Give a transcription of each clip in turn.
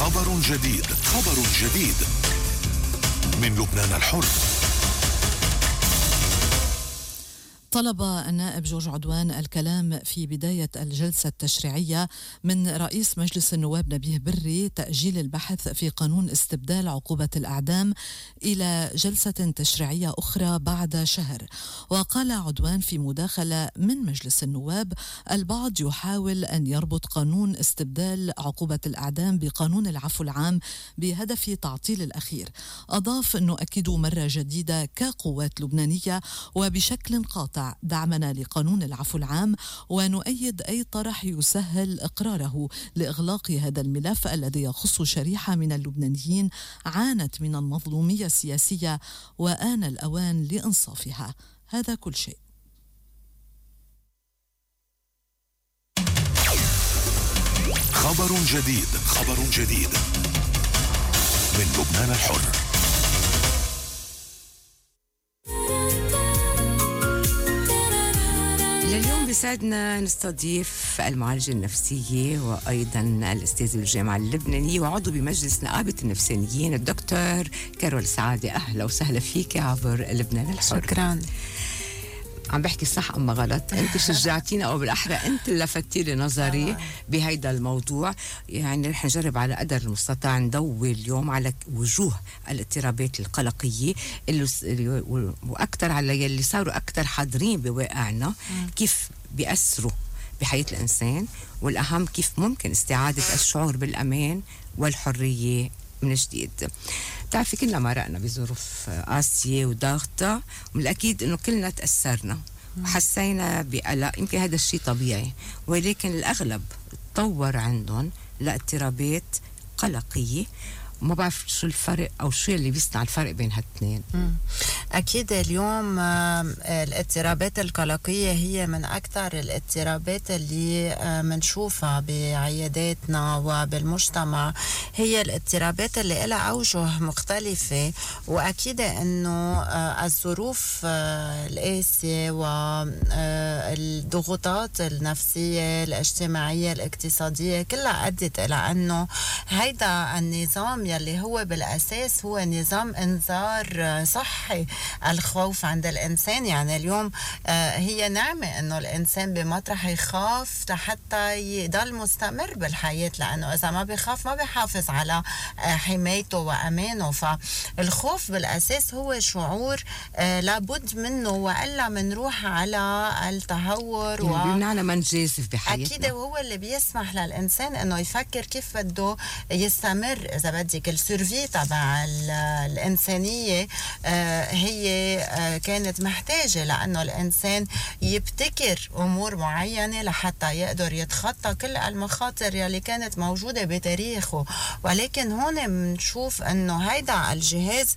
خبر جديد من لبنان الحر. طلب النائب جورج عدوان الكلام في بداية الجلسة التشريعية من رئيس مجلس النواب نبيه بري تأجيل البحث في قانون استبدال عقوبة الأعدام إلى جلسة تشريعية أخرى بعد شهر. وقال عدوان في مداخلة من مجلس النواب: البعض يحاول أن يربط قانون استبدال عقوبة الأعدام بقانون العفو العام بهدف تعطيل الأخير. أضاف: نؤكد مرة جديدة كقوات لبنانية وبشكل قاطع دعمنا لقانون العفو العام، ونؤيد أي طرح يسهل إقراره لإغلاق هذا الملف الذي يخص شريحة من اللبنانيين عانت من المظلومية السياسية وآن الأوان لإنصافها. هذا كل شيء. خبر جديد من لبنان الحر. اليوم بيسعدنا نستضيف المعالجة النفسية وأيضا الأستاذ بالجامعة اللبنانية وعضو بمجلس نقابة النفسانيين الدكتور كارول سعادة. أهلا وسهلا فيك عبر لبنان الحر. شكرا. عم بحكي صح أما غلط؟ أنت شجعتينا، أو بالأحرى أنت اللي لفتي لي نظري بهيدا الموضوع. يعني رح نجرب على قدر المستطاع نضوي اليوم على وجوه الاضطرابات القلقية وأكثر على يلي صاروا أكثر حاضرين بواقعنا، كيف بيأثروا بحياة الإنسان، والأهم كيف ممكن استعادة الشعور بالأمان والحرية من جديد. بتعرفي كلنا مرقنا بظروف قاسية وضاغطة، ومن الأكيد إنه كلنا تأثرنا وحسينا بقلق. يمكن هذا الشيء طبيعي، ولكن الأغلب تطور عندهم لاضطرابات قلقية. وما بعرف شو الفرق أو شو اللي بيصنع الفرق بين هالتنين. أكيد اليوم الاضطرابات القلقية هي من أكثر الاضطرابات اللي منشوفها بعياداتنا وبالمجتمع. هي الاضطرابات اللي لها أوجه مختلفة، وأكيد أنه الظروف القاسية والضغوطات النفسية الاجتماعية الاقتصادية كلها أدت إلى أنه هيدا النظام يلي هو بالأساس هو نظام إنذار صحي، الخوف عند الإنسان. يعني اليوم هي نعمة إنه الإنسان بمطرح يخاف حتى يضل مستمر بالحياة، لأنه إذا ما بيخاف ما بيحافظ على حمايته وأمانه. فالخوف بالأساس هو شعور لابد منه، وإلا منروح على التهور بيمنعنا ما نجازف بحياتنا. أكيد وهو اللي بيسمح للإنسان إنه يفكر كيف بده يستمر. إذا بدك السيرفي تبع الإنسانية هي كانت محتاجة لأنه الإنسان يبتكر أمور معينة لحتى يقدر يتخطى كل المخاطر يلي كانت موجودة بتاريخه. ولكن هون بنشوف أنه هيدا الجهاز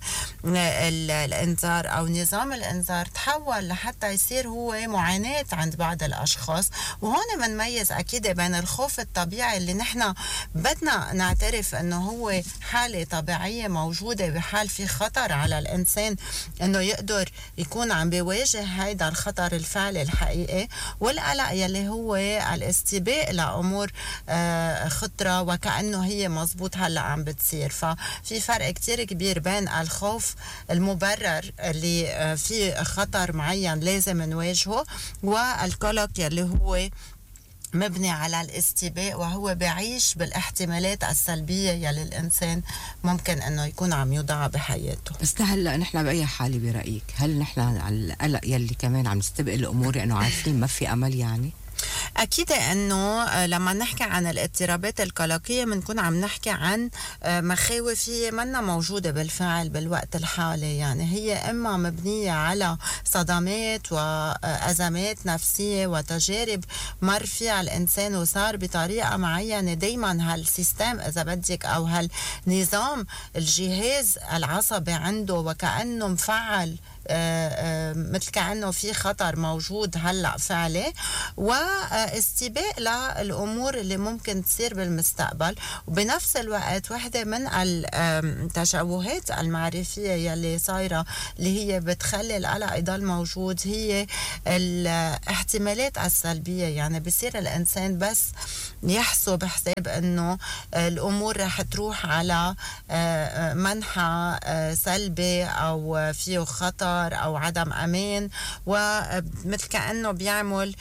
الإنذار أو نظام الإنذار تحول لحتى يصير هو معاناة عند بعض الأشخاص. وهون بنميز أكيد بين الخوف الطبيعي اللي نحن بدنا نعترف أنه هو حالة طبيعية موجودة بحال في خطر على الإنسان أنه يقدر يكون عم بيواجه هيدا الخطر الفعلي الحقيقي، والقلق يلي هو الاستباق لأمور خطرة وكأنه هي مزبوط هلأ عم بتصير. ففي فرق كتير كبير بين الخوف المبرر اللي فيه خطر معين لازم نواجهه، والقلق يلي هو مبني على الاستباء وهو بعيش بالاحتمالات السلبية يلي الإنسان ممكن أنه يكون عم يوضعها بحياته. بس هلأ نحن بأي حالة برأيك؟ هل نحن على القلق يلي كمان عم نستبق الأمور لأنه عارفين ما في أمل؟ يعني أكيد أنه لما نحكي عن الاضطرابات القلقية بنكون عم نحكي عن مخاوف هي منا موجودة بالفعل بالوقت الحالي. يعني هي إما مبنية على صدمات وأزمات نفسية وتجارب مر فيها الإنسان وصار بطريقة معينة. دايما هالسيستم إذا بدك أو هالنظام الجهاز العصبي عنده وكأنه مفعل مثل كأنه في خطر موجود هلأ فعلي، واستباق للأمور اللي ممكن تصير بالمستقبل. وبنفس الوقت وحدة من التشوهات المعرفية يلي صايرة اللي هي بتخلي القلق يضل موجود هي الاحتمالات السلبية. يعني بصير الإنسان بس يحسب حساب انه الامور رح تروح على منحى سلبي او فيه خطر او عدم امان، ومثل كأنه بيعمل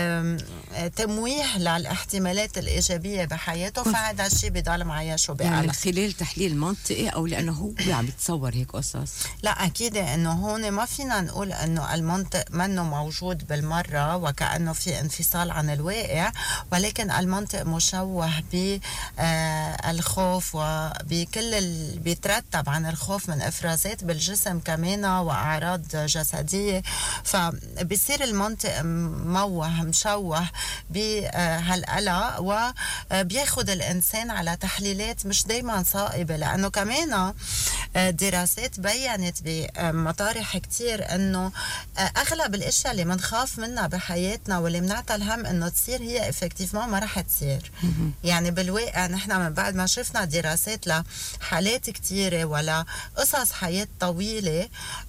تمويه للاحتمالات الايجابية بحياته، فهذا الشيء بضل معيشه بقلق. يعني من خلال تحليل منطقي او لانه هو عم يتصور هيك قصص؟ لا اكيد انه هون ما فينا نقول انه المنطق منه موجود بالمرة وكأنه في انفصال عن الواقع، ولكن المنطق مشوه بالخوف وبكل اللي بيترتب عن الخوف من افرازات بالجسم كمان واعراض جسديه. فبصير المنطق مشوه بهالقلق، وبياخد الانسان على تحليلات مش دايما صائبه، لانه كمان دراسات بينت بمطارح كتير انه اغلب الاشياء اللي منخاف منها بحياتنا واللي منعتل هم انه تصير هي افكتيفمون ما رح تصير. يعني بالواقع نحن من بعد ما شفنا دراسات لحالات كتيرة ولا قصص حياة طويلة،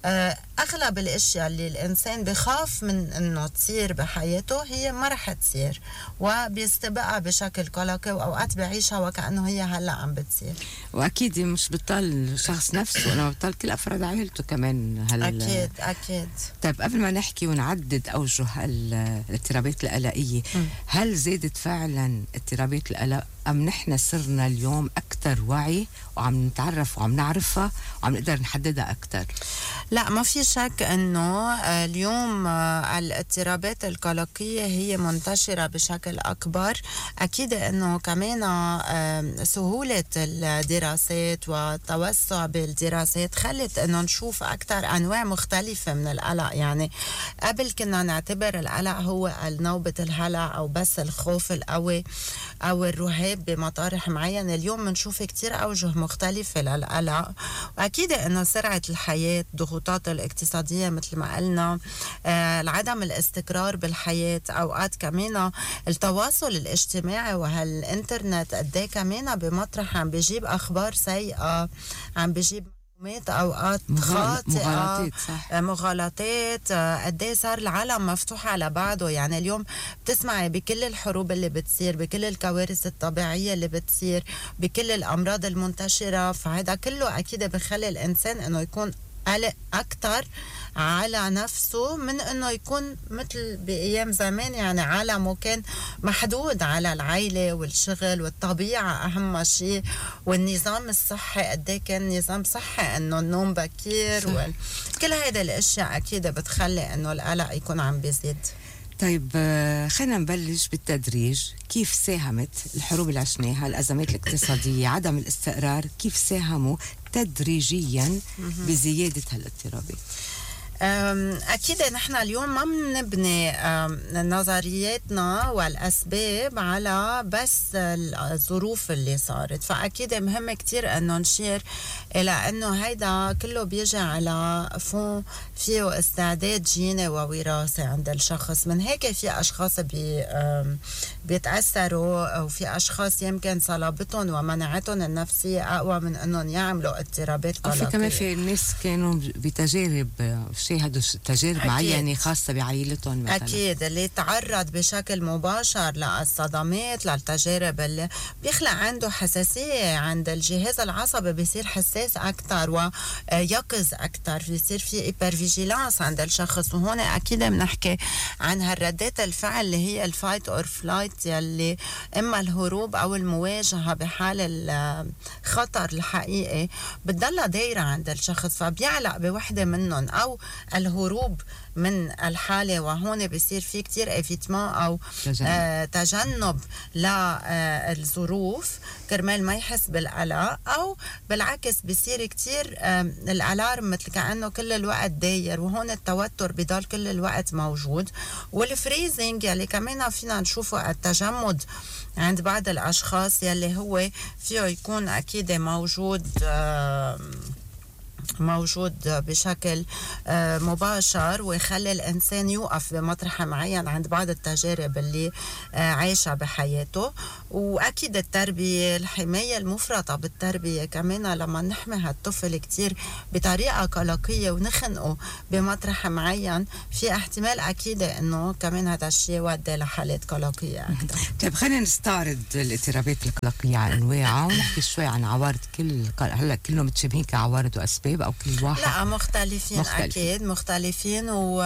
أغلب الأشياء اللي الإنسان بخاف من إنه تصير بحياته هي ما رح تصير، وبيستبقى بشكل قلقي، وأوقات بعيشها وكأنه هي هلأ عم بتصير. وأكيد مش بطل الشخص نفسه، أنا بطل كل أفراد عائلته كمان. أكيد. طيب قبل ما نحكي ونعدد أوجه الاضطرابات القلقية، هل زادت فعلا اضطرابات القلق أم نحن صرنا اليوم أكثر وعي وعم نتعرف وعم نعرفها وعم نقدر نحددها أكثر؟ لا ما في شك أنه اليوم الاضطرابات القلقية هي منتشرة بشكل أكبر. أكيد أنه كمان سهولة الدراسات والتوسع بالدراسات خلت أنه نشوف أكثر أنواع مختلفة من القلق. يعني قبل كنا نعتبر القلق هو نوبة الهلع أو بس الخوف القوي أو الرهاب بمطارح معينة. اليوم بنشوف كتير أوجه مختلفة للقلق، وأكيد أنه سرعة الحياة، الضغوطات الاقتصادية مثل ما قلنا، عدم الاستقرار بالحياة، أوقات كمان التواصل الاجتماعي وهالإنترنت قديه كمان بمطرح عم بيجيب أخبار سيئة، عم بيجيب اوقات خاطئه، مغالطات، قد ايه صار العالم مفتوح على بعضه. يعني اليوم بتسمعي بكل الحروب اللي بتصير، بكل الكوارث الطبيعيه اللي بتصير، بكل الامراض المنتشره، فهذا كله اكيد بخلي الانسان انه يكون قلق اكثر على نفسه من انه يكون مثل بايام زمان. يعني عالمه كان محدود على العائله والشغل والطبيعه اهم شيء، والنظام الصحي قد ايه كان نظام صحي انه النوم بكير كل هيدا الاشياء اكيد بتخلي انه القلق يكون عم بيزيد. طيب خلينا نبلش بالتدريج. كيف ساهمت الحروب اللي عشناها، الأزمات الاقتصادية، عدم الاستقرار، كيف ساهموا تدريجيا بزيادة هالاضطرابات؟ أكيد نحن اليوم ما بنبني نظرياتنا والأسباب على بس الظروف اللي صارت، فأكيد مهم كتير أنه نشير إلى أنه هيدا كله بيجي على فون فيه استعداد جيني ووراثي عند الشخص. من هيك في أشخاص بيتأثروا، وفي أشخاص يمكن صلابتهم ومناعتهم النفسية أقوى من أنهم يعملوا اضطرابات قلقية. وفي كمان في الناس كانوا بتجارب، شاهدوا تجارب معينة خاصة بعائلتهم مثلا. أكيد اللي تعرض بشكل مباشر للصدمات، للتجارب اللي بيخلق عنده حساسية عند الجهاز العصبي، بيصير حساس أكتر ويقظ أكتر، بيصير في إيبرفيجيلانس عند الشخص. وهون أكيد بنحكي عن هالردات الفعل اللي هي الفايت أور فلايت، يلي إما الهروب أو المواجهة بحال الخطر الحقيقي بتضل دايرة عند الشخص، فبيعلق بوحدة منهم، أو الهروب من الحالة، وهون بيصير في كتير ايفيتمان أو تجنب للظروف كرمال ما يحس بالقلق، أو بالعكس بيصير كتير الألارم مثل كأنه كل الوقت داير، وهون التوتر بيضل كل الوقت موجود. والفريزنج يلي كمان فينا نشوفه التجمد عند بعض الأشخاص، يلي هو فيه يكون أكيد موجود موجود بشكل مباشر، ويخلي الإنسان يوقف بمطرح معين عند بعض التجارب اللي عايشها بحياته. وأكيد التربية، الحماية المفرطة بالتربية كمان، لما نحمي هالطفل كتير بطريقة قلقية ونخنقه بمطرح معين، في احتمال أكيد إنه كمان هذا الشيء يودي لحالات قلقية أكثر. طيب خلينا نستعرض الاضطرابات القلقية على أنواعها ونحكي شوي عن عوارض هلا كلهم متشابهين كعوارض وأسباب أو كل واحد؟ لا، مختلفين. أكيد مختلفين،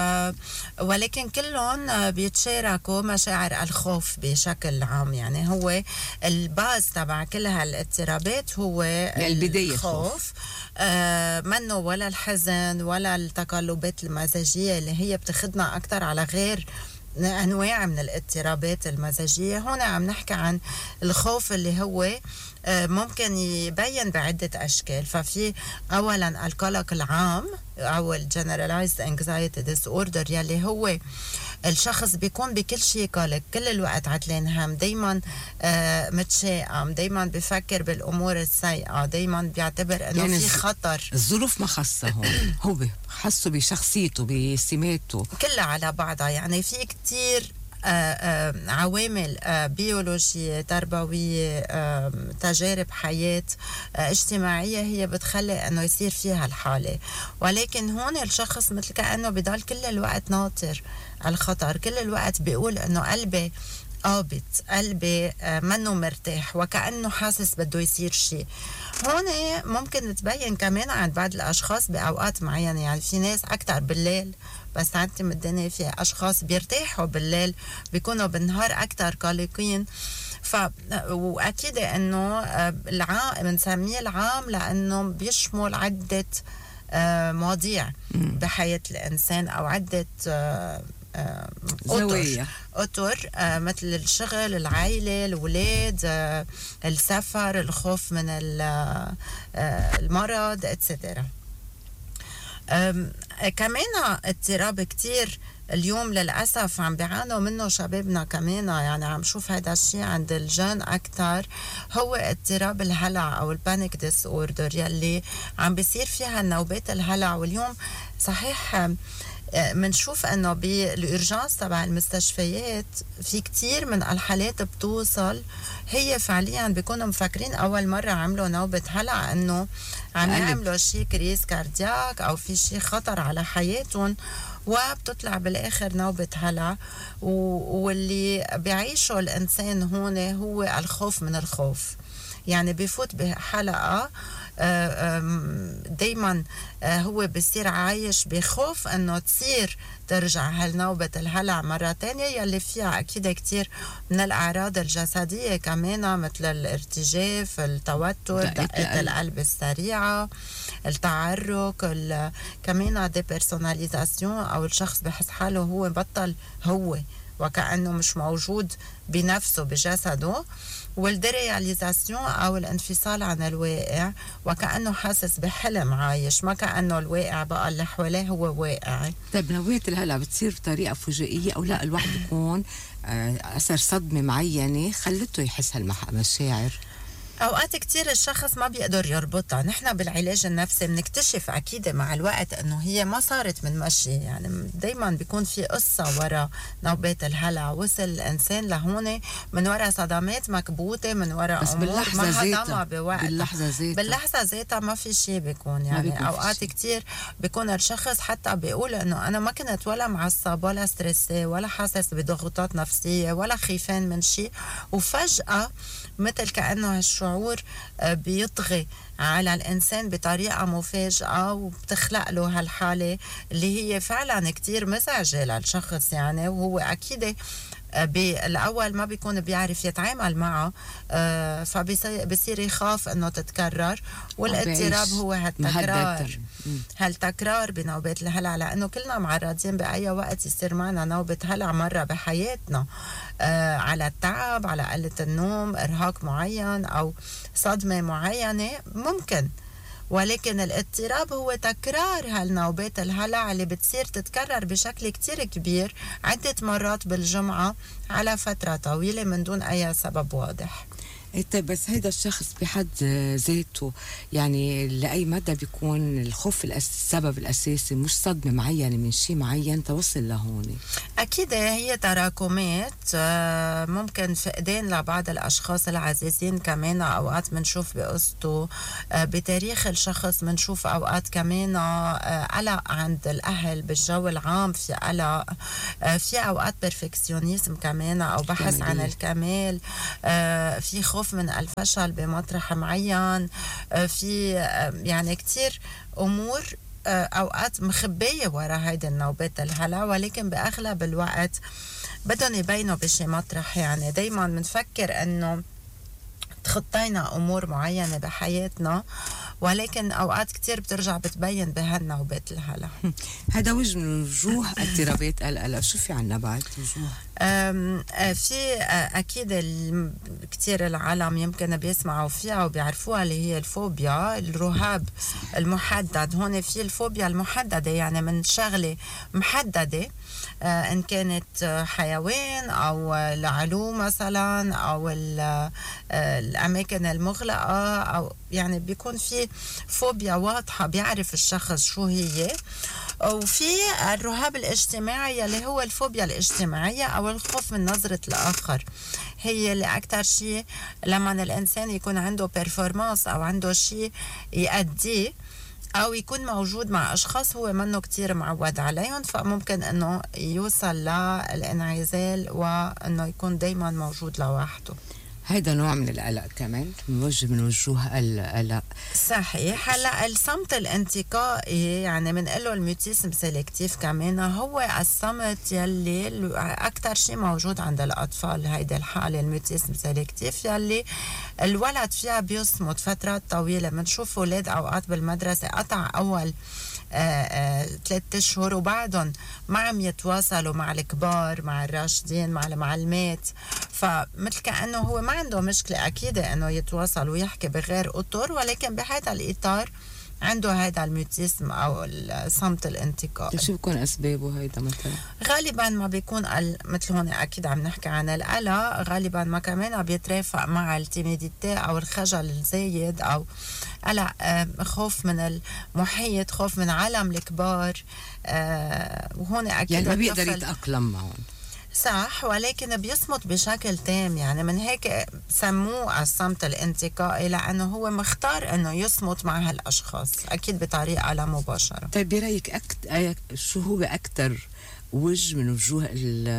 ولكن كلهم بيتشاركوا مشاعر الخوف بشكل عام. يعني هو الباز تبع كل هالاضطرابات هو البداية الخوف، منه ولا الحزن ولا التقلبات المزاجية اللي هي بتخدنا أكتر على غير أنواع من الاضطرابات المزاجية. هنا عم نحكي عن الخوف اللي هو ممكن يبين بعدة أشكال. ففي أولا القلق العام أو Generalized Anxiety Disorder، يلي هو الشخص بيكون بكل شيء قلق، كل الوقت عتلان هم، دايما متشائم، دايما بفكر بالأمور السيئة، دايما بيعتبر أنه يعني في خطر. الظروف ما خاصة هو حسه بشخصيته بسماته كلها على بعضها. يعني في كتير عوامل بيولوجية، تربوية، تجارب حياة، اجتماعية، هي بتخلي انه يصير فيها الحالة. ولكن هون الشخص مثل كأنه بضل كل الوقت ناطر الخطر، كل الوقت بيقول انه قلبي قابض، قلبي منه مرتاح، وكأنه حاسس بده يصير شيء. هون ممكن تبين كمان عند بعض الأشخاص بأوقات معينة. يعني في ناس أكتر بالليل، بس عندي مدني في أشخاص بيرتاحوا بالليل، بيكونوا بالنهار أكتر قلقين. وأكيد أنه العام بنسميه العام لأنه بيشمل عدة مواضيع بحياة الإنسان، أو عدة أطر مثل الشغل، العائلة، الولاد، السفر، الخوف من المرض، etc. كمان اضطراب كتير اليوم للأسف عم بيعانوا منه شبابنا كمان. يعني عم شوف هذا الشيء عند الجن أكتر، هو اضطراب الهلع أو البانيك ديس اوردر، يلي عم بيصير فيها نوبات الهلع. واليوم صحيح منشوف انه بالurgence تبع المستشفيات في كتير من الحالات بتوصل هي فعليا بيكونوا مفكرين اول مرة عملوا نوبة هلع انه عم يعملوا شيء كريز كاردياك او في شيء خطر على حياتهم، وبتطلع بالاخر نوبة هلع. واللي بيعيشه الانسان هون هو الخوف من الخوف. يعني بيفوت بحلقة دايما هو بيصير عايش بخوف انه تصير ترجع هالنوبة الهلع مرة تانية، يلي فيها اكيد كتير من الاعراض الجسدية كمان، مثل الارتجاف، التوتر، دقات القلب السريعة، التعرك، كمان ديبرسوناليزاسيون، او الشخص بحس حاله هو بطل هو، وكأنه مش موجود بنفسه بجسده، والديرياليزاسيون أو الانفصال عن الواقع، وكأنه حاسس بحلم عايش، ما كأنه الواقع بقى اللي حواليه هو واقع. طيب نوبة الهلع بتصير بطريقة فجائية أو لا الواحد يكون أثر صدمة معينة خلته يحس هالمشاعر؟ أوقات كتير الشخص ما بيقدر يربطها. نحن بالعلاج النفسي بنكتشف أكيد مع الوقت أنه هي ما صارت من مشي. يعني دايما بيكون في قصة وراء نوبات الهلع، وصل الإنسان لهون من وراء صدمات مكبوتة، من وراء بس باللحظة ذاتها باللحظة ذاتها ما في شيء بيكون. يعني أوقات كتير بيكون الشخص حتى بيقول أنه أنا ما كنت ولا معصب ولا ستريسي ولا حاسس بضغوطات نفسية ولا خيفان من شيء، وفجأة مثل كأنه هالشعور بيطغي على الإنسان بطريقة مفاجئة، وبتخلق له هالحالة اللي هي فعلا كتير مزعجة للشخص. يعني وهو أكيد بالأول ما بيكون بيعرف يتعامل معه، فبصير يخاف أنه تتكرر. والاضطراب هو هالتكرار بنوبات الهلع، لأنه كلنا معرضين بأي وقت يصير معنا نوبة هلع مرة بحياتنا، على التعب، على قلة النوم، إرهاق معين أو صدمة معينة ممكن. ولكن الاضطراب هو تكرار هالنوبات الهلع اللي بتصير تتكرر بشكل كتير كبير عدة مرات بالجمعة على فترة طويلة من دون أي سبب واضح. طيب بس هيدا الشخص بحد ذاته يعني لأي مدى بيكون الخوف السبب الأساسي مش صدمة معينة من شيء معين توصل لهون؟ أكيد هي تراكمات، ممكن فقدان لبعض الأشخاص العزيزين كمان أوقات منشوف بقصته، بتاريخ الشخص منشوف أوقات كمان قلق عند الأهل بالجو العام، في قلق، في أوقات بيرفكسيونيزم كمان أو بحث عن الكمال، في خوف من الفشل بمطرح معين، في يعني كتير أمور أوقات مخبية وراء هيدي النوبات الهلع، ولكن بأغلب الوقت بدهم يبينوا بشي مطرح. يعني دايما منفكر أنه تخطينا أمور معينة بحياتنا، ولكن أوقات كتير بترجع بتبين بهالنوبات الهلع. هذا وجه من وجوه اضطرابات القلق. شو في عنا بعد وجوه؟ في أكيد كتير العالم يمكن بيسمعوا فيها وبيعرفوها، اللي هي الفوبيا، الرهاب المحدد. هون في الفوبيا المحددة، يعني من شغلة محددة، إن كانت حيوان أو العلو مثلا أو الأماكن المغلقة، أو يعني بيكون في فوبيا واضحة بيعرف الشخص شو هي. وفي الرهاب الاجتماعي اللي هو الفوبيا الاجتماعية أو الخوف من نظرة الآخر. هي اللي أكتر شيء لما الإنسان يكون عنده performance أو عنده شيء يأديه أو يكون موجود مع أشخاص هو منه كتير معود عليهم، فممكن أنه يوصل للانعزال وأنه يكون دايما موجود لوحده. هيدا نوع من القلق كمان، وجه من وجوه القلق. صحيح. هلا الصمت الانتقائي يعني بنقله الميوتيزم سيلكتيف كمان، هو الصمت يلي اكثر شيء موجود عند الاطفال. هيدا الحاله الميوتيزم سيلكتيف يلي الولد فيها بيصمت فترات طويله. بنشوف اولاد اوقات بالمدرسه قطع اول 3 أشهر وبعدهم ما عم يتواصلوا مع الكبار، مع الراشدين، مع المعلمات، فمثل كأنه هو ما عنده مشكلة أكيدة أنه يتواصل ويحكي بغير أطر، ولكن بهذا الإطار عنده هذا الميوتيزم أو الصمت الانتقائي. شو بيكون أسبابه هيدا مثلا؟ غالبا ما بيكون مثل هون أكيد عم نحكي عن القلق، غالبا ما كمان بيترافق مع التيميديتي أو الخجل الزايد أو قلق، خوف من المحيط، خوف من عالم الكبار. وهون أكيد يعني ما بيقدر يتأقلم معهم. صح، ولكن بيصمت بشكل تام. يعني من هيك سموه الصمت الانتقائي، لأنه هو مختار أنه يصمت مع هالأشخاص أكيد بطريقة لا مباشرة. طيب برأيك شو هو أكتر وجه من وجوه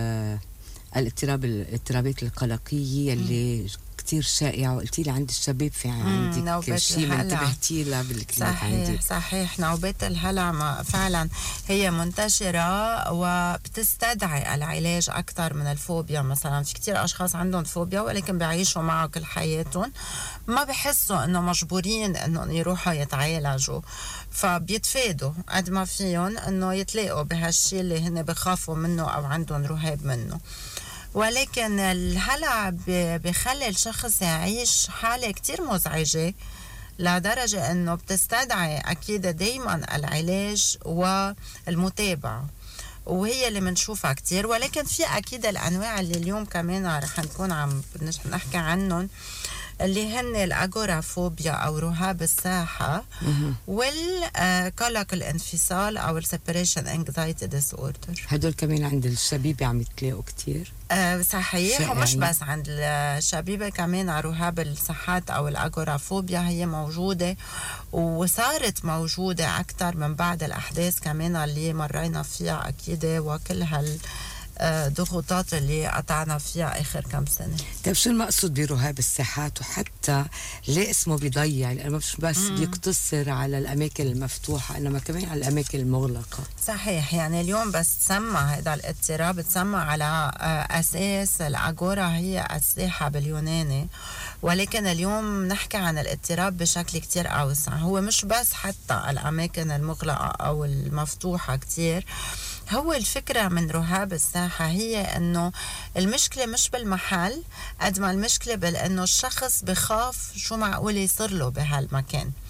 الاضطرابات القلقية اللي كتير شائعة؟ وقلتي لي عند الشباب في عندك شيء ما انتبهتي له بالكلمة عندي. صحيح، نوبات الهلع فعلا هي منتشرة وبتستدعي العلاج أكثر من الفوبيا. مثلا في كتير أشخاص عندهم فوبيا ولكن بيعيشوا معه كل حياتهم، ما بحسوا إنه مجبورين إنه يروحوا يتعالجوا، فبيتفادوا قد ما فيهم إنه يتلاقوا بهالشي اللي هن بخافوا منه أو عندهم رهاب منه. ولكن الهلع بخلي الشخص يعيش حالة كتير مزعجة لدرجة أنه بتستدعي أكيد دايما العلاج والمتابعة، وهي اللي منشوفها كتير. ولكن في أكيد الأنواع اللي اليوم كمان رح نكون عم نحكي عنهم، اللي هن الأجورافوبيا أو رهاب الساحة، والقلق الانفصال أو السيبريشن انكزايتي ديس اوردر. هدول كمان عند الشبيبة عم يتلاقوا كتير. صحيح، ومش بس عند الشبيبة، كمان رهاب الساحات أو الأجورافوبيا هي موجودة وصارت موجودة أكتر من بعد الأحداث كمان اللي مرينا فيها أكيد، وكل ضغوطات اللي قطعنا فيها آخر كم سنة. طيب شو المقصود برهاب الساحات؟ وحتى ليه اسمه بيضيع؟ لأنه مش بس بيقتصر على الأماكن المفتوحة، إنما كمان على الأماكن المغلقة. صحيح، يعني اليوم بس تسمى هذا الاضطراب تسمى على أساس الأجورا هي الساحة باليوناني، ولكن اليوم نحكي عن الاضطراب بشكل كتير أوسع. هو مش بس حتى الأماكن المغلقة أو المفتوحة كتير. هو الفكرة من رهاب الساحة هي أنه المشكلة مش بالمحل قد ما المشكلة بأنه الشخص بخاف شو معقول يصير له بهالمكان.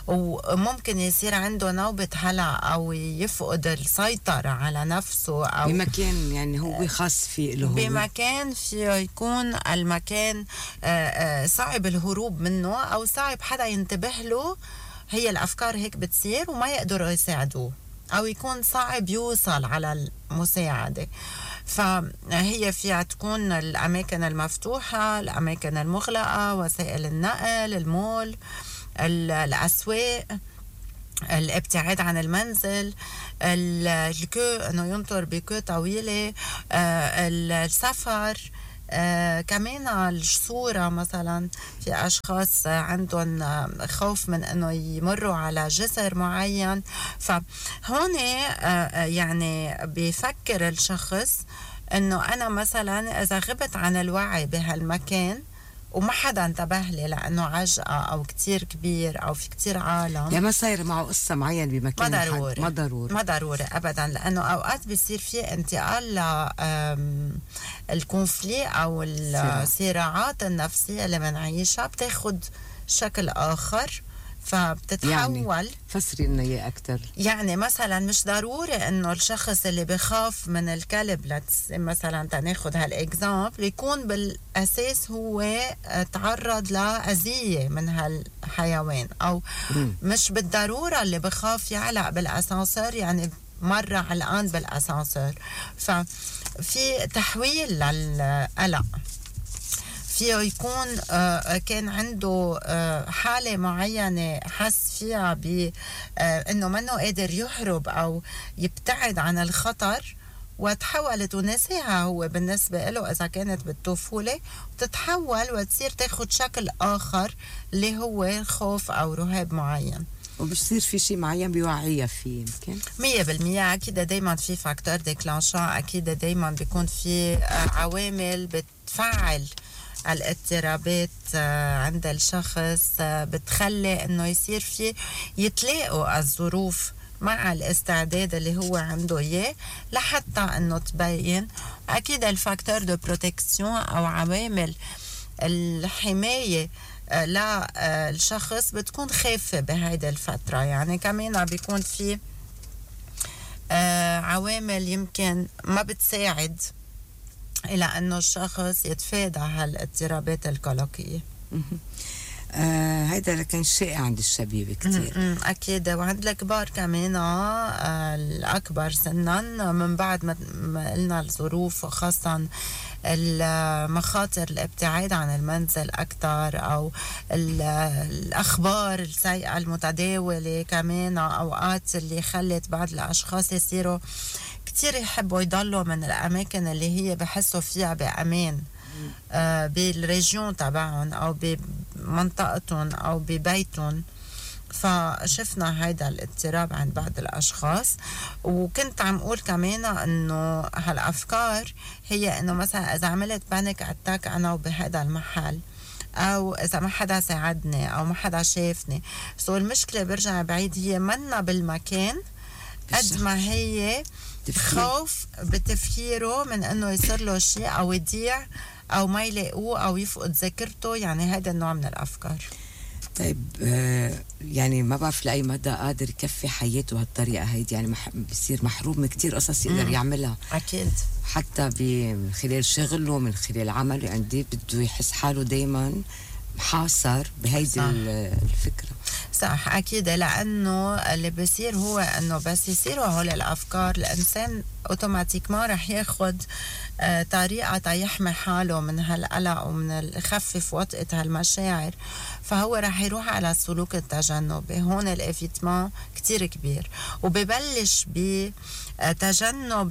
وممكن يصير عنده نوبة هلع أو يفقد السيطرة على نفسه، أو بمكان يعني هو خاص فيه اللي هو بمكان فيه يكون المكان صعب الهروب منه أو صعب حدا ينتبه له. هي الأفكار هيك بتصير وما يقدروا يساعدوه، أو يكون صعب يوصل على المساعدة. فهي فيها تكون الأماكن المفتوحة، الأماكن المغلقة، وسائل النقل، المول، الأسواق، الابتعاد عن المنزل، الكو انه ينطر بكو طويله، السفر، كمان الصورة. مثلا في أشخاص عندهم خوف من أنه يمروا على جسر معين، فهون يعني بيفكر الشخص أنه أنا مثلا إذا غبت عن الوعي بهالمكان وما حدا انتبه لي لأنه عجقة أو كتير كبير أو في كتير عالم، يعني ما صاير معه قصة معين بمكان ما ضروري. ما ضروري أبدا، لأنه أوقات بيصير في انتقال الكونفلي أو الصراعات النفسية اللي بنعيشها بتاخد شكل آخر، فبتتحول. يعني فسري لنا اياه اكثر. يعني مثلا مش ضروري انه الشخص اللي بخاف من الكلب مثلا تناخد هالاكزامبل يكون بالاساس هو تعرض لاذيه من هالحيوان، او مش بالضروره اللي بخاف يعلق بالاسانسير يعني مره علقان بالاسانسير. ففي تحويل للقلق. فيه يكون كان عنده حالة معينة حس فيها بأنه منه قادر يهرب أو يبتعد عن الخطر، وتحولت ونسيها هو بالنسبة له إذا كانت بالطفولة، وتتحول وتصير تاخد شكل آخر اللي هو خوف أو رهاب معين. وبصير في شيء معين بيوعيها فيه يمكن 100%. أكيد دايما في فاكتور ديكلانشان، أكيد دايما بيكون في عوامل بتفعل الاضطرابات عند الشخص، بتخلي انه يصير في يتلاقوا الظروف مع الاستعداد اللي هو عنده اياه لحتى انه تبين. اكيد الفاكتور دو بروتكسيون او عوامل الحمايه للشخص بتكون خافه بهيدي الفتره. يعني كمان بيكون في عوامل يمكن ما بتساعد إلى أنه الشخص يتفادى هالاضطرابات القلقية. هيدا كان شائع عند الشباب كتير. أكيد. وعند الكبار كمان الأكبر سنا من بعد ما قلنا الظروف، وخاصة المخاطر الابتعاد عن المنزل أكثر، أو الأخبار السيئة المتداولة كمان أوقات اللي خلت بعض الأشخاص يصيروا كتير يحبوا يضلوا من الأماكن اللي هي بحسوا فيها بأمان بالريجيون تبعهم أو بمنطقتهم أو ببيتهم. فشفنا هيدا الاضطراب عند بعض الأشخاص. وكنت عم أقول كمان أنه هالأفكار هي أنه مثلا إذا عملت بانيك أتاك أنا وبهذا المحل، أو إذا ما حدا ساعدني أو ما حدا شافني، المشكلة برجع بعيد هي منا بالمكان قد ما هي خوف بتفكيره من انه يصير له شيء او يضيع او ما يلاقوه او يفقد ذاكرته. يعني هذا النوع من الافكار. طيب يعني ما بعرف لاي مدى قادر يكفي حياته هالطريقه هيدي، يعني بصير محروم من كتير قصص يقدر يعملها. اكيد. حتى من خلال شغله، من خلال عمله، عندي بده يحس حاله دايما محاصر بهيدي الفكره. صح. أكيد. لأنه اللي بيصير هو أنه بس يصيروا هول الأفكار الإنسان أوتوماتيك ما رح ياخد طريقة يحمي حاله من هالقلق ومن يخفف وطئة هالمشاعر، فهو رح يروح على السلوك التجنبي. هون الإفيتمان كتير كبير، وببلش بتجنب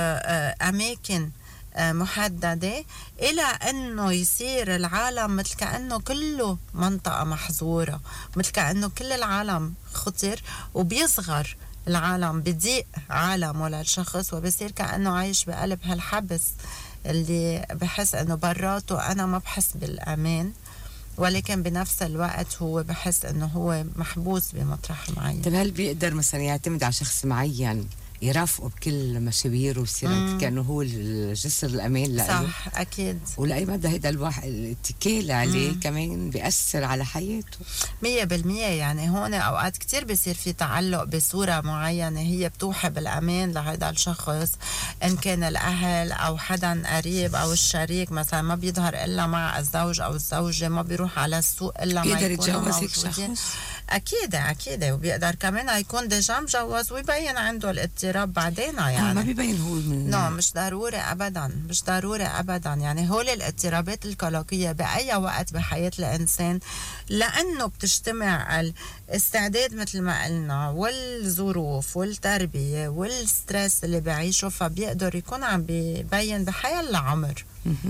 أماكن محددة إلى أنه يصير العالم مثل كأنه كله منطقة محظورة، مثل كأنه كل العالم خطر، وبيصغر العالم، بضيق عالمه للشخص، وبصير كأنه عايش بقلب هالحبس اللي بحس أنه براته أنا ما بحس بالأمان، ولكن بنفس الوقت هو بحس أنه هو محبوس بمطرح معين. طيب هل بيقدر مثلا يعتمد على شخص معين يرافقه بكل مشاويره وسيرته، كأنه هو الجسر الأمان له. صح أكيد. ولأي مدى هيدا الواحد الاتكال عليه كمان بيأثر على حياته 100%. يعني هون أوقات كتير بيصير في تعلق بصورة معينة هي بتوحي بالأمان لهذا الشخص، إن كان الأهل أو حدا قريب أو الشريك مثلا ما بيظهر إلا مع الزوج أو الزوجة، ما بيروح على السوق إلا ما بيقدر يكونوا يتجوز هيك موجودين. شخص. أكيد وبيقدر كمان يكون ديجا مجوز ويبين عنده الاضطراب بعدين يعني. ما بيبين هو من مش ضروري أبدا. يعني هول الاضطرابات القلقية بأي وقت بحياة الإنسان، لأنه بتجتمع الاستعداد مثل ما قلنا والظروف والتربية والستريس اللي بعيشه، فبيقدر يكون عم بيبين بحياة العمر.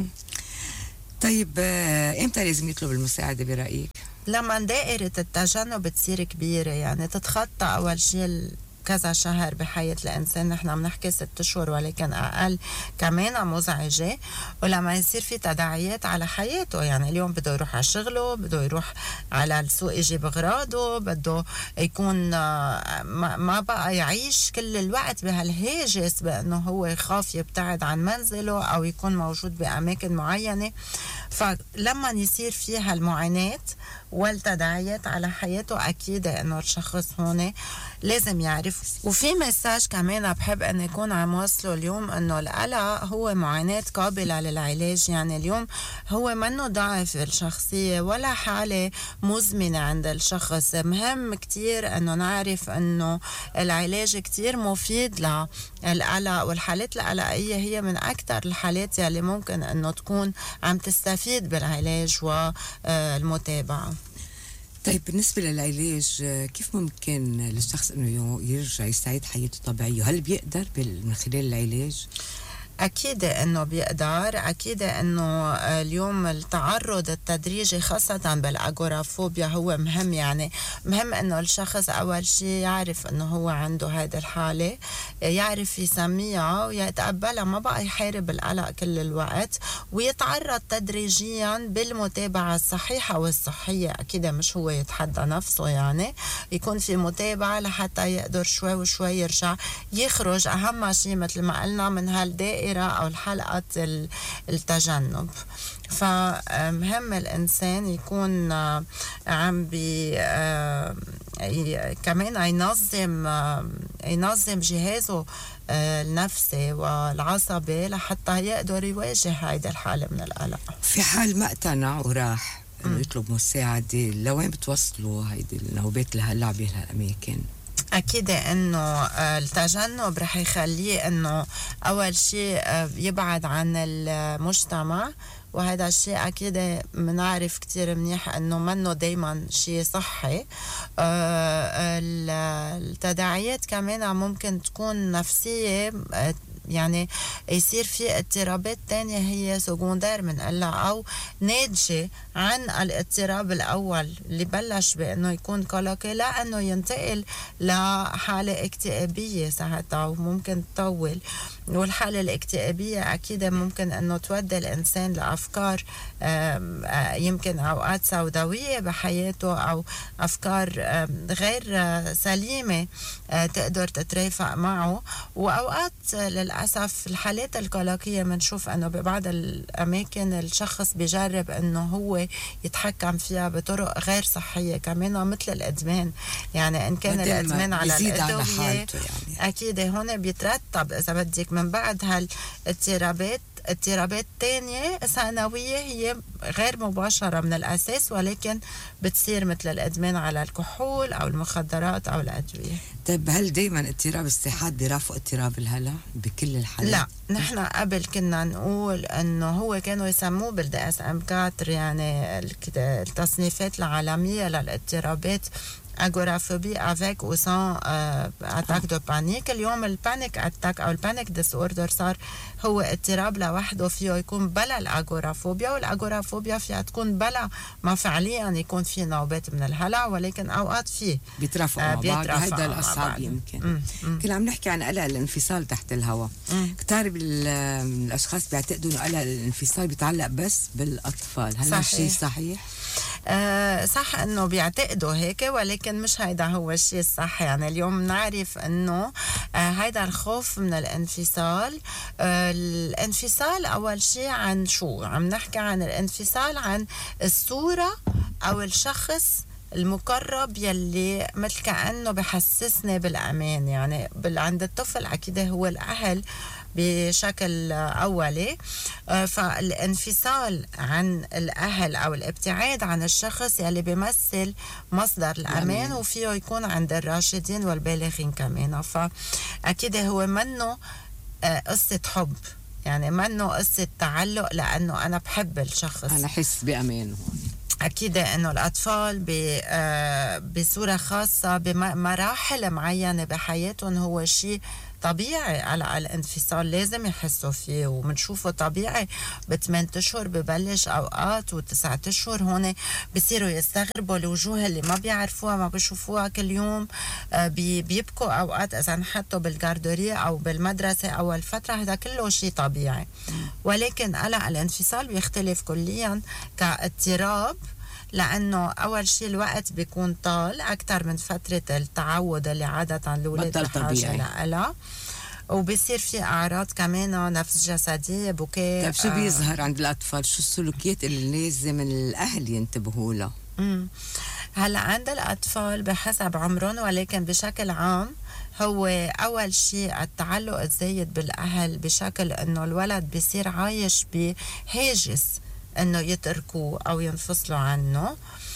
طيب امتى لازم يطلب المساعدة برأيك؟ لما دائرة التجنب تصير كبيرة، يعني تتخطى أول شيء كذا شهر بحياة الإنسان، نحن بنحكي 6 أشهر ولكن أقل، كمان مزعجة. ولما يصير في تداعيات على حياته، يعني اليوم بده يروح على شغله، بده يروح على السوق يجيب أغراضه، بده يكون ما بقى يعيش كل الوقت بهالهاجس بأنه هو يخاف يبتعد عن منزله أو يكون موجود بأماكن معينة. فلما يصير فيها المعاناة والتداعيات على حياته، أكيد أنه الشخص هون لازم يعرف. وفي مساج كمان بحب أن يكون عم وصله اليوم، أنه القلق هو معاناة قابلة للعلاج. يعني اليوم هو منه ضعف الشخصية ولا حالة مزمنة عند الشخص. مهم كتير أنه نعرف أنه العلاج كتير مفيد للقلق، والحالات القلقية هي من أكثر الحالات اللي ممكن أنه تكون عم تستفيد بالعلاج والمتابعة. طيب بالنسبة للعلاج، كيف ممكن للشخص أنه يرجع يستعيد حياته طبيعية؟ هل بيقدر من خلال العلاج؟ أكيد أنه بيقدر. أكيد أنه اليوم التعرض التدريجي خاصة بالأغورافوبيا هو مهم. يعني مهم أنه الشخص أول شيء يعرف أنه هو عنده هذه الحالة، يعرف يسميها ويتقبلها، ما بقى يحارب القلق كل الوقت، ويتعرض تدريجيا بالمتابعة الصحيحة والصحية. أكيد مش هو يتحدى نفسه، يعني يكون في متابعة لحتى يقدر شوي وشوي يرجع يخرج أهم شيء مثل ما قلنا من هالدائرة أو الحلقة التجنب. فمهم الإنسان يكون عم كمان ينظم جهازه النفسي والعصبي لحتى يقدر يواجه هيدا الحالة من القلق. في حال ما اقتنع وراح انه يطلب مساعدة، لوين بتوصلوا هيدي النوبات الهلع بهالأماكن؟ أكيد أنه التجنب رح يخليه أنه أول شيء يبعد عن المجتمع، وهذا الشيء أكيد منعرف كتير منيح أنه منه دايما شيء صحي. التداعيات كمان ممكن تكون نفسية، يعني يصير في اضطرابات تانية هي سكوندير منقلها أو ناتجة عن الاضطراب الأول اللي بلش بأنه يكون قلقي، لأنه ينتقل لحالة اكتئابية ساعتها وممكن تطول. والحالة الاكتئابية أكيد ممكن أنه تودي الإنسان لأفكار يمكن أوقات سوداوية بحياته أو أفكار غير سليمة تقدر تترافق معه. وأوقات للأسف الحالات القلقية منشوف أنه ببعض الأماكن الشخص بيجرب أنه هو يتحكم فيها بطرق غير صحية كمان، مثل الإدمان. يعني إن كان الإدمان على الأدوية يعني. أكيد هون بيترتب إذا بدك من بعد اضطرابات تانية ثانوية هي غير مباشرة من الأساس، ولكن بتصير مثل الإدمان على الكحول أو المخدرات أو الأدوية. طيب هل دايما اضطراب الصحات بيرافق اضطراب الهلع بكل الحالات؟ لا، نحن قبل كنا نقول انه هو كانوا يسموه بالDSM-4 يعني التصنيفات العالمية للاضطرابات اغورافوبي افيك او سان اتاك دو بانيك. اليوم البانيك اتاك او البانيك ديس اوردر صار هو اضطراب لوحده، فيه يكون بلا الاغورافوبيا، والاغورافوبيا فيها تكون بلا ما فعليا يكون في نوبات من الهلع، ولكن اوقات فيه بيترافقوا مع بعض. هيدا الاصعب يمكن. كنا عم نحكي عن قلق الانفصال تحت الهواء. كتار الاشخاص بيعتقدوا انه قلق الانفصال بيتعلق بس بالاطفال، هل هالشيء صحيح؟ صح انه بيعتقدوا هيك، ولكن مش هيدا هو الشيء الصح. يعني اليوم نعرف انه هيدا الخوف من الانفصال. الانفصال اول شيء عن شو عم نحكي؟ عن الانفصال عن الصورة او الشخص المقرب يلي مثل كأنه بحسسني بالأمان. يعني عند الطفل أكيد هو الأهل بشكل أولي. فالانفصال عن الأهل أو الابتعاد عن الشخص يلي بيمثل مصدر الأمان، وفيه يكون عند الراشدين والبالغين كمان. فأكيد هو منه قصة حب، يعني منه قصة تعلق لأنه أنا بحب الشخص، أنا أحس بأمان. أكيد أنه الأطفال بصورة خاصة بمراحل معينة بحياتهم هو شيء طبيعي. على الانفصال لازم يحسوا فيه، ومنشوفه طبيعي. ب8 أشهر ببلش أوقات، و9 أشهر هون بصيروا يستغربوا الوجوه اللي ما بيعرفوها، ما بيشوفوها كل يوم. بيبكوا أوقات إذا انحطوا بالجاردورية أو بالمدرسة أول فترة. هذا كله شيء طبيعي. ولكن على الانفصال بيختلف كليا كاضطراب، لأنه أول شيء الوقت بيكون طال أكثر من فترة التعود اللي عادة الأولاد بحاجة لها، وبيصير في أعراض كمان نفس جسدية، بكاء. طيب شو بيظهر عند الأطفال؟ شو السلوكيات اللي لازم الأهل ينتبهوا لها؟ هلا عند الأطفال بحسب عمرهم، ولكن بشكل عام هو أول شيء التعلق الزايد بالأهل، بشكل أنه الولد بيصير عايش بهاجس انه يتركوه او ينفصلوا عنه.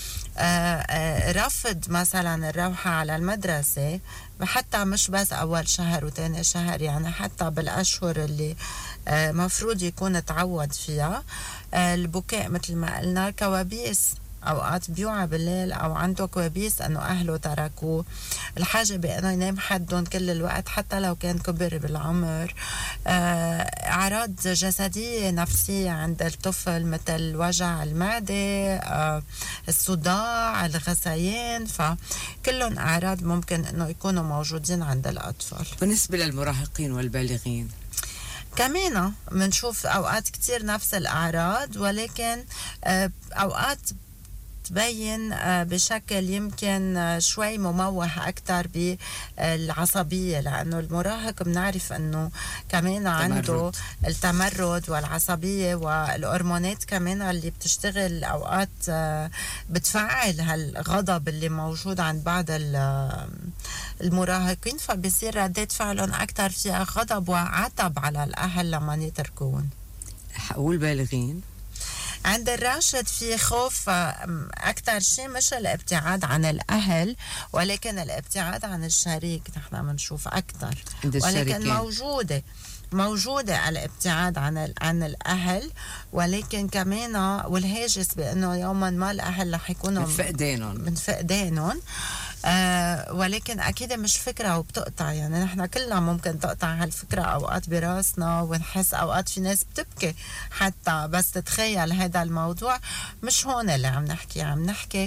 رفض مثلا الروحة على المدرسة، حتى مش بس اول شهر وتاني شهر، يعني حتى بالاشهر اللي مفروض يكون تعود فيها. البكاء مثل ما قلنا، كوابيس، اوقات بيوعى بالليل او عنده كوابيس انه اهله تركوه، الحاجه بانه ينام حدهم كل الوقت حتى لو كان كبر بالعمر. اعراض جسديه نفسيه عند الطفل مثل وجع المعده، الصداع، الغثيان، فكلهم اعراض ممكن انه يكونوا موجودين عند الاطفال. بالنسبه للمراهقين والبالغين كمان منشوف اوقات كتير نفس الاعراض، ولكن اوقات تبين بشكل يمكن شوي مموه أكتر بالعصبية، لأنه المراهق بنعرف أنه كمان عنده التمرد والعصبية والهرمونات كمان اللي بتشتغل أوقات بتفعل هالغضب اللي موجود عند بعض المراهقين، فبصير ردات فعلهم أكتر فيها غضب وعتب على الأهل لما يتركون. والبالغين عند الراشد في خوف أكتر شيء، مش الابتعاد عن الأهل ولكن الابتعاد عن الشريك. نحن بنشوف أكتر، ولكن موجودة الابتعاد عن الأهل، ولكن كمان والهاجس بأنه يوما ما الأهل رح يكونوا من فقدانهم. ولكن أكيد مش فكرة وبتقطع، يعني نحن كلنا ممكن تقطع هالفكرة أوقات براسنا ونحس أوقات في ناس بتبكي حتى بس تتخيل هذا الموضوع. مش هون اللي عم نحكي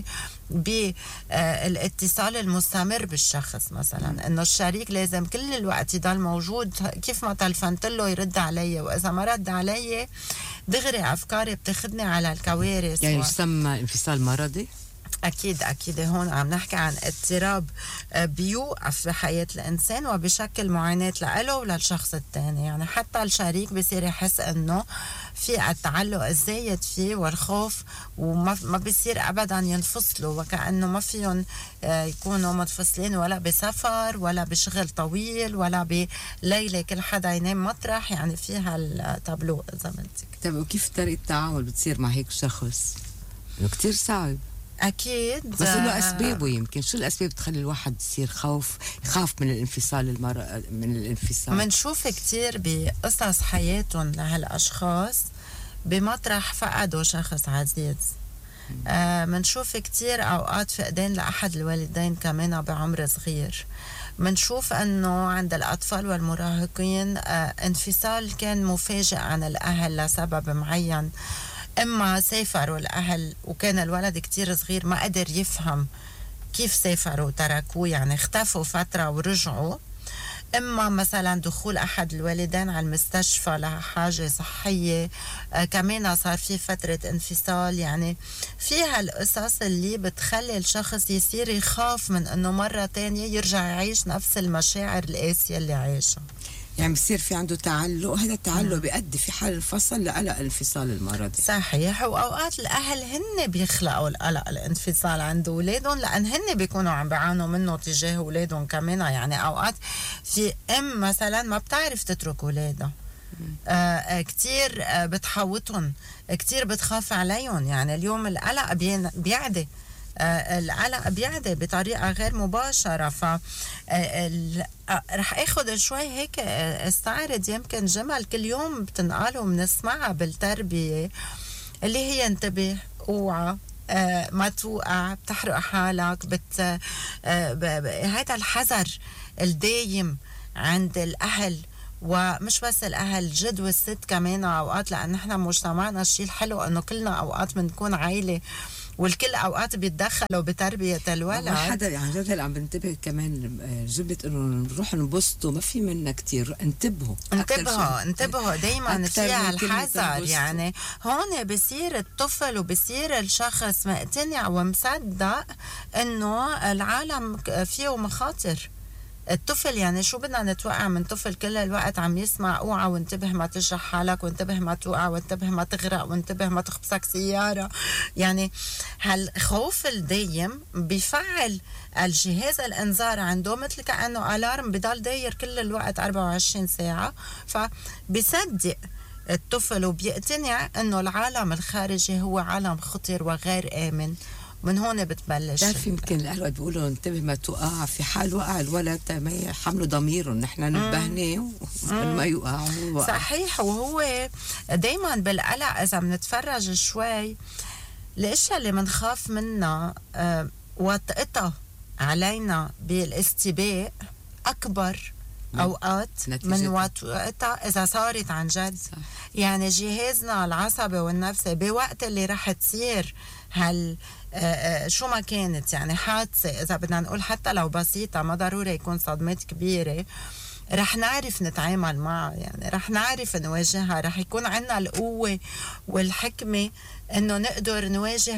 بالاتصال المستمر بالشخص، مثلا انه الشريك لازم كل الوقت يضل موجود، كيف ما تلفنت له يرد علي، واذا ما رد علي دغري افكاري بتاخذني على الكوارث. يعني يسمى انفصال مرضي. أكيد هون عم نحكي عن اضطراب بيوقف بحياة الإنسان وبشكل معاناة له وللشخص الثاني. يعني حتى الشريك بيصير يحس إنه في التعلق الزايد فيه والخوف، وما بيصير أبدا ينفصلوا، وكأنه ما فيهم يكونوا منفصلين ولا بسفر ولا بشغل طويل ولا بليلة كل حدا ينام مطرح، يعني فيها التابلو إذا بدك. طيب وكيف طريقة التعامل بتصير مع هيك شخص؟ إنه كتير صعب. أكيد، بس له أسبابه. يمكن شو الأسباب تخلي الواحد يصير يخاف من الانفصال من الانفصال؟ منشوف كتير بقصص حياتهم لهالأشخاص بمطرح فقدوا شخص عزيز. منشوف كتير أوقات فقدان لأحد الوالدين كمان بعمر صغير. منشوف أنه عند الأطفال والمراهقين انفصال كان مفاجئ عن الأهل لسبب معين، إما سافروا الأهل وكان الولد كتير صغير ما قدر يفهم كيف سافروا وتركوه، يعني اختفوا فترة ورجعوا، إما مثلا دخول أحد الوالدين على المستشفى لحاجة صحية، كمان صار في فترة انفصال. يعني في هالقصص اللي بتخلي الشخص يصير يخاف من أنه مرة تانية يرجع يعيش نفس المشاعر القاسية اللي عايشها. يعني بصير في عنده تعلق، هذا التعلق بيؤدي في حال الفصل لقلق الانفصال المرضي. صحيح. وأوقات الأهل هن بيخلقوا القلق الانفصال عند أولادهم، لأن هن بيكونوا عم بيعانوا منه تجاه أولادهم كمان. يعني أوقات في أم مثلا ما بتعرف تترك أولادها، كتير بتحوطهم، كتير بتخاف عليهم. يعني اليوم القلق بيعدي، القلق بيعدي بطريقة غير مباشرة. رح اخد شوي هيك استعرض يمكن جمل كل يوم بتنقال وبنسمعها بالتربية، اللي هي انتبه، اوعى، ما توقع، بتحرق حالك، هذا الحذر الدايم عند الأهل. ومش بس الأهل، الجد والست كمان أوقات، لأن نحن مجتمعنا الشيء الحلو أنه كلنا أوقات بنكون عائلة والكل أوقات بيتدخلوا بتربية الولد. حدا يعني جد هلا عم بنتبه كمان جملة إنه نروح نبسطوا ما في منا كتير. انتبهوا دايما فيها الحذر. يعني هون بصير الطفل وبصير الشخص مقتنع ومصدق إنه العالم فيه مخاطر. الطفل يعني شو بدنا نتوقع من طفل كل الوقت عم يسمع اوعى وانتبه ما تجرح حالك وانتبه ما توقع وانتبه ما تغرق وانتبه ما تخبصك سيارة. يعني هالخوف الدايم بيفعل الجهاز الانذار عنده مثل كأنه ألارم بضل داير كل الوقت 24 ساعة. فبيصدق الطفل وبيقتنع انه العالم الخارجي هو عالم خطر وغير آمن. من هون بتبلش. بتعرف يمكن الأهل بيقولوا انتبه ما توقع، في حال وقع الولد ما يحملوا ضميرهم، نحن نبهناه ما يوقع هو. صحيح. وهو دايما بالقلق إذا بنتفرج شوي الأشياء اللي منخاف منها وطئتها علينا بالاستباء أكبر أوقات من وطئتها إذا صارت عن جد. صح. يعني جهازنا العصبي والنفسي بوقت اللي رح تصير شو ما كانت، يعني حادثة إذا بدنا نقول حتى لو بسيطة، ما ضروري يكون صدمات كبيرة، رح نعرف نتعامل معها. يعني رح نعرف نواجهها، رح يكون عنا القوة والحكمة إنه نقدر نواجه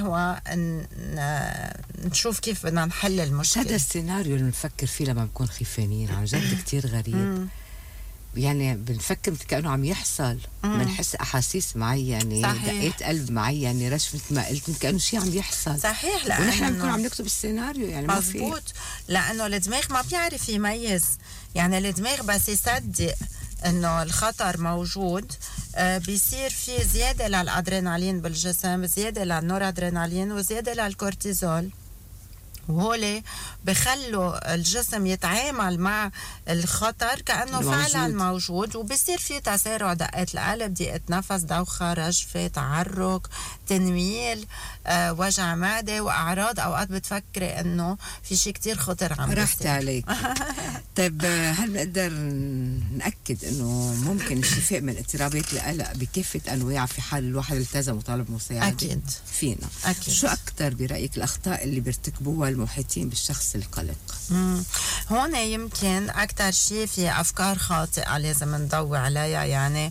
ونشوف كيف بدنا نحل المشكلة. هذا السيناريو اللي نفكر فيه لما نكون خيفانين عن جد كتير غريب. يعني بنفكر كأنه عم يحصل، بنحس أحاسيس معينة، دقات قلب معينة، رش مثل ما قلت كأنه شيء عم يحصل. صحيح. ونحن بنكون عم نكتب السيناريو. يعني مزبوط، لأنه الدماغ ما بيعرف يميز. يعني الدماغ بس يصدق إنه الخطر موجود بيصير في زيادة للأدرينالين بالجسم، زيادة للنورادرينالين وزيادة للكورتيزول، وهولي بخلوا الجسم يتعامل مع الخطر كأنه فعلا موجود. وبصير في تسارع دقات القلب، ضيقة نفس، دوخة، رجفة، تعرق، تنميل، وجع معدة، وأعراض أوقات بتفكري إنه في شيء كتير خطر عم بيصير. رحت عليك. طيب هل نقدر نأكد إنه ممكن الشفاء من اضطرابات القلق بكافة أنواع في حال الواحد التزم وطلب مساعدة؟ أكيد فينا. أكيد. شو أكتر برأيك الأخطاء اللي بيرتكبوها المحيطين بالشخص القلق؟ هون يمكن أكتر شيء في أفكار خاطئة لازم نضوي عليها. يعني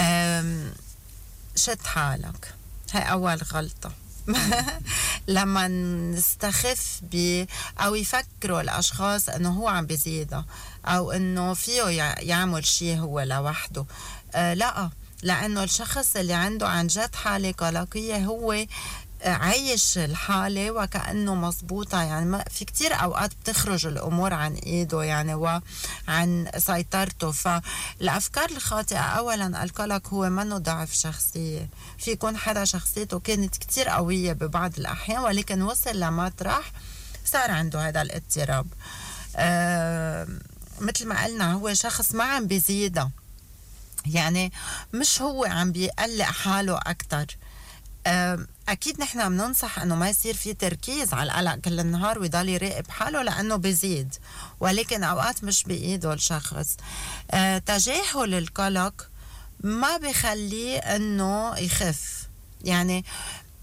شد حالك، هاي أول غلطة. لما نستخف أو يفكروا الأشخاص أنه هو عم بيزيدها أو أنه فيه يعمل شيء هو لوحده، لا، لأنه الشخص اللي عنده عن جد حالة قلقية هو عايش الحالة وكأنه مزبوطة. يعني في كتير أوقات بتخرج الأمور عن إيده يعني وعن سيطرته. فالأفكار الخاطئة، أولا القلق هو منه ضعف شخصية. في يكون حدا شخصيته كانت كتير قوية ببعض الأحيان ولكن وصل لمطرح صار عنده هذا الاضطراب. مثل ما قلنا هو شخص ما عم بيزيدها، يعني مش هو عم بيقلق حاله أكتر. أكيد نحن بننصح أنه ما يصير في تركيز على القلق كل النهار ويضل يراقب حاله لأنه بيزيد، ولكن أوقات مش بإيده الشخص. تجاهل القلق ما بيخليه أنه يخف. يعني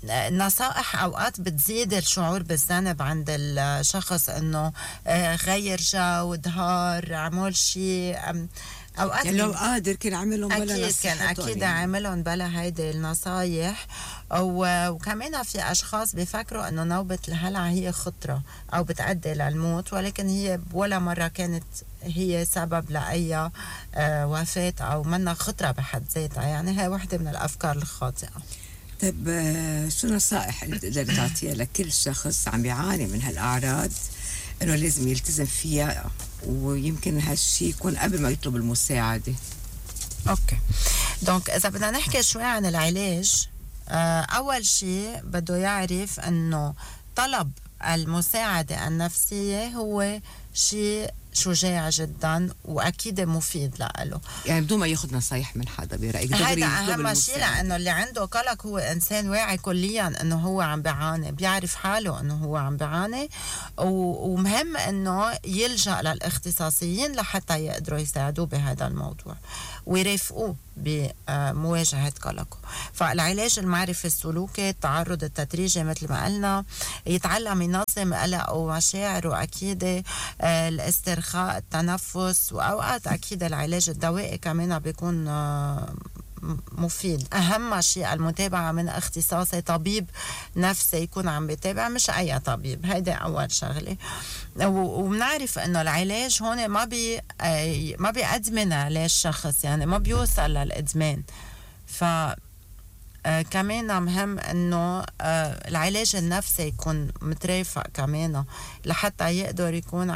النصائح أوقات بتزيد الشعور بالذنب عند الشخص، إنه غير جو، دهار، عمل شيء. أوقات يعني لو قادر كان عملهم بلا أكيد نصيحته، كان أكيد يعني. عملهم بلا هيدي النصايح. وكمان في أشخاص بيفكروا إنه نوبة الهلع هي خطرة أو بتؤدي للموت، ولكن هي ولا مرة كانت هي سبب لأي وفاة أو منها خطرة بحد ذاتها. يعني هي واحدة من الأفكار الخاطئة. طيب شو نصائح اللي بتقدر تعطيها لكل شخص عم يعاني من هالأعراض إنه لازم يلتزم فيها، ويمكن هالشي يكون قبل ما يطلب المساعدة؟ اوكي، دونك اذا بدنا نحكي شوي عن العلاج، اول شيء بده يعرف انه طلب المساعدة النفسية هو شيء شجاع جدا واكيد مفيد له. يعني بدون ما ياخذ نصايح من حدا برأيك؟ هذا اهم شيء، لانه اللي عنده قلق هو انسان واعي كليا انه هو عم بيعاني، بيعرف حاله انه هو عم بيعاني، ومهم انه يلجأ للاختصاصيين لحتى يقدروا يساعدوه بهذا الموضوع ويرافقوه بمواجهة قلقه. فالعلاج المعرفي السلوكي، التعرض التدريجي مثل ما قلنا، يتعلم ينظم قلقه ومشاعره، أكيد الاسترخاء، التنفس، وأوقات أكيد العلاج الدوائي كمان بيكون مفيد. أهم شيء المتابعة من اختصاصي، طبيب نفسي يكون عم بيتابع، مش أي طبيب. هيدا أول شغلة. وبنعرف إنه العلاج هون ما بيأدمن علاج شخص، يعني ما بيوصل للإدمان. كمان مهم إنه العلاج النفسي يكون مترافق كمان لحتى يقدر يكون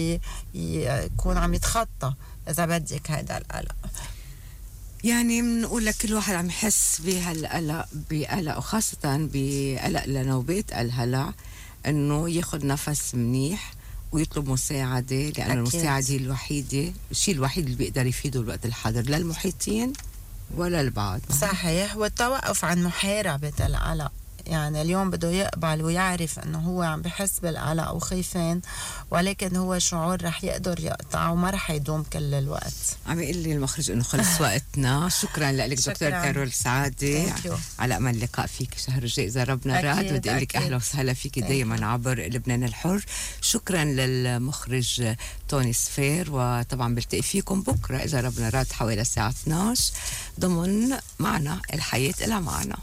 عم يتخطى إذا بدك هيدا القلق. يعني بنقول لك كل واحد عم يحس بقلق وخاصة بقلق لنوبات الهلع، انه ياخذ نفس منيح ويطلب مساعدة، لأنه المساعدة هي الشيء الوحيد اللي بيقدر يفيده الوقت الحاضر، لا المحيطين ولا البعض. صحيح. والتوقف عن محاربة القلق، يعني اليوم بده يقبل ويعرف انه هو عم بحس بالقلق وخيفان، ولكن هو شعور رح يقدر يقطع وما رح يدوم كل الوقت. عم يقول لي المخرج انه خلص وقتنا. شكرا لك دكتور كارول سعادة، على امل اللقاء فيك شهر الجاي اذا ربنا راد. بدي اقول لك اهلا وسهلا فيك دائما عبر لبنان الحر. شكرا للمخرج توني سفير، وطبعا بلتقي فيكم بكره اذا ربنا راد حوالي الساعه 12 ضمن معنا الحياة إلى معنى.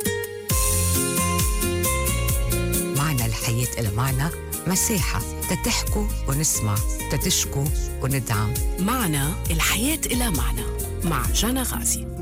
معنا الحياة إلى معنى، مساحة تتحكوا ونسمع، تتشكوا وندعم. معنا الحياة إلى معنى مع جانا غازي.